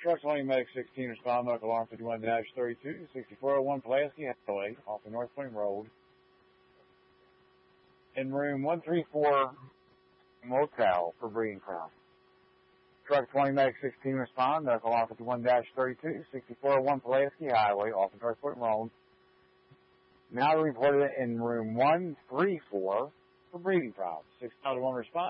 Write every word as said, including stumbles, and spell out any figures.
Truck twenty Medic sixteen respond medical alarm fifty-one dash thirty-two, sixty-four oh one Pulaski Highway off the North Point Road. In room one three four motel for breeding crowd. Truck twenty Medic sixteen respond medical alarm fifty-one dash thirty-two, sixty-four oh one Pulaski Highway off the North Point Road. Now reported in room one three four for breeding crowd. six thousand one response.